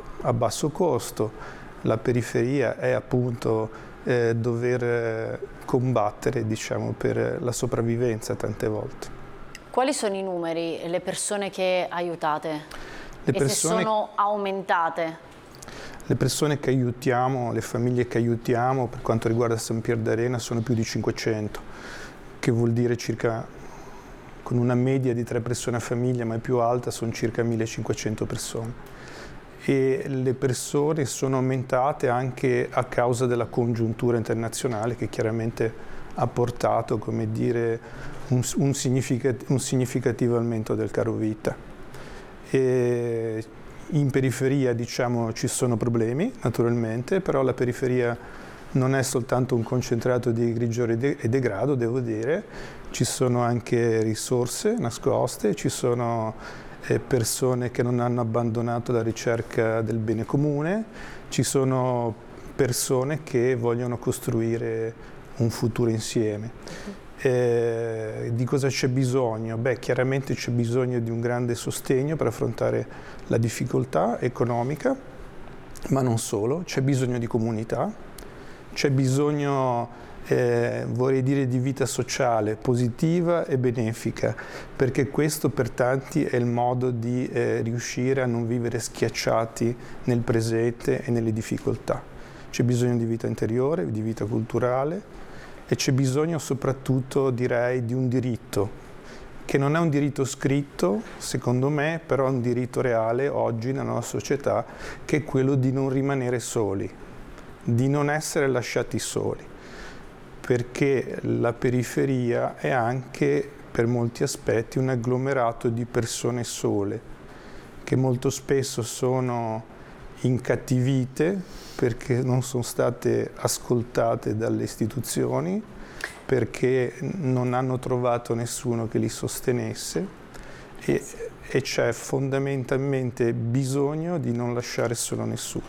a basso costo, la periferia è appunto dover combattere, diciamo, per la sopravvivenza tante volte. Quali sono i numeri, le persone che aiutate? Se sono aumentate? Le persone che aiutiamo, le famiglie che aiutiamo per quanto riguarda San Pier d'Arena sono più di 500, che vuol dire circa, con una media di 3 persone a famiglia, ma è più alta, sono circa 1500 persone. E le persone sono aumentate anche a causa della congiuntura internazionale che chiaramente ha portato, come dire, un significativo aumento del caro vita. E in periferia, diciamo, ci sono problemi, naturalmente, però la periferia non è soltanto un concentrato di grigiore e degrado, devo dire, ci sono anche risorse nascoste, ci sono persone che non hanno abbandonato la ricerca del bene comune, ci sono persone che vogliono costruire un futuro insieme. Di cosa c'è bisogno? Beh, chiaramente c'è bisogno di un grande sostegno per affrontare la difficoltà economica, ma non solo, c'è bisogno di comunità, c'è bisogno, vorrei dire, di vita sociale positiva e benefica, perché questo per tanti è il modo di riuscire a non vivere schiacciati nel presente e nelle difficoltà. C'è bisogno di vita interiore, di vita culturale, e c'è bisogno soprattutto, direi, di un diritto, che non è un diritto scritto, secondo me, però è un diritto reale oggi nella nostra società, che è quello di non rimanere soli, di non essere lasciati soli, perché la periferia è anche, per molti aspetti, un agglomerato di persone sole, che molto spesso sono incattivite perché non sono state ascoltate dalle istituzioni, perché non hanno trovato nessuno che li sostenesse e c'è fondamentalmente bisogno di non lasciare solo nessuno.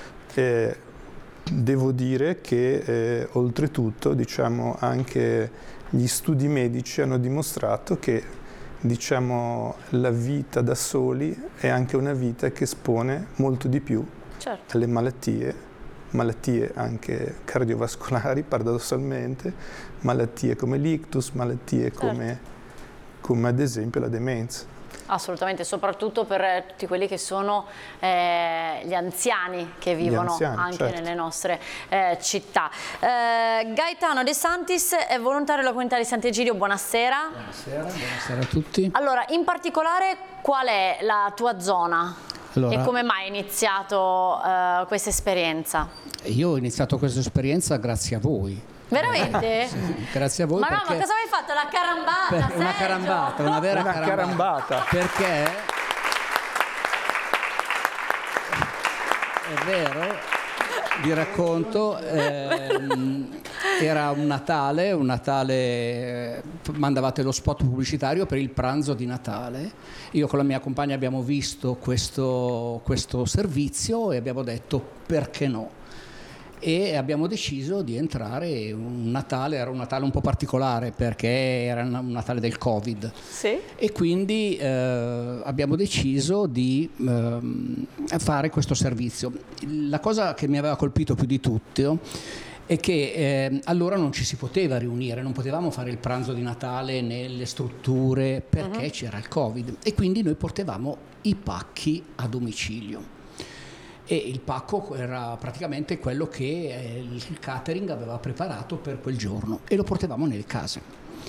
Devo dire che oltretutto, diciamo, anche gli studi medici hanno dimostrato che, diciamo, la vita da soli è anche una vita che espone molto di più alle malattie anche cardiovascolari, paradossalmente, malattie come l'ictus, malattie come ad esempio la demenza. Assolutamente, soprattutto per tutti quelli che sono gli anziani che vivono anche nelle nostre città. Gaetano De Santis è volontario della comunità di Sant'Egidio, buonasera. Buonasera a tutti. Allora, in particolare qual è la tua zona? E come mai hai iniziato questa esperienza? Io ho iniziato questa esperienza grazie a voi. Veramente? Sì, grazie a voi. Ma no, ma cosa hai fatto? La carambata? Una carambata, una vera carambata. Perché è vero, vi racconto, era un Natale, mandavate lo spot pubblicitario per il pranzo di Natale. Io con la mia compagna abbiamo visto questo servizio e abbiamo detto perché no? E abbiamo deciso di entrare. Era un Natale un po' particolare perché era un Natale del Covid. Sì. E quindi abbiamo deciso di fare questo servizio. La cosa che mi aveva colpito più di tutto è che allora non ci si poteva riunire, non potevamo fare il pranzo di Natale nelle strutture perché c'era il Covid, e quindi noi portavamo i pacchi a domicilio. E il pacco era praticamente quello che il catering aveva preparato per quel giorno e lo portavamo nelle case.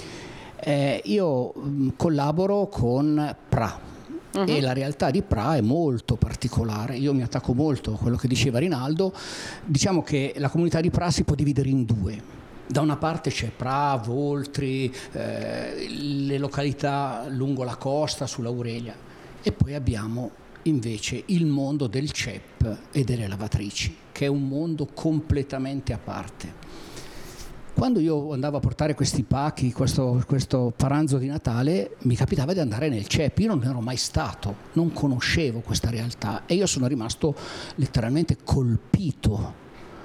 Io collaboro con PRA e la realtà di PRA è molto particolare. Io mi attacco molto a quello che diceva Rinaldo. Diciamo che la comunità di PRA si può dividere in due. Da una parte c'è PRA, Voltri, le località lungo la costa, sull'Aurelia, e poi abbiamo invece il mondo del CEP e delle lavatrici, che è un mondo completamente a parte. Quando io andavo a portare questi pacchi, questo pranzo di Natale, mi capitava di andare nel CEP. Io non ero mai stato, non conoscevo questa realtà e io sono rimasto letteralmente colpito.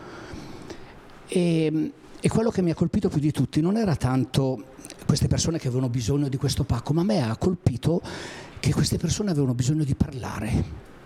E quello che mi ha colpito più di tutti non era tanto queste persone che avevano bisogno di questo pacco, ma a me ha colpito che queste persone avevano bisogno di parlare.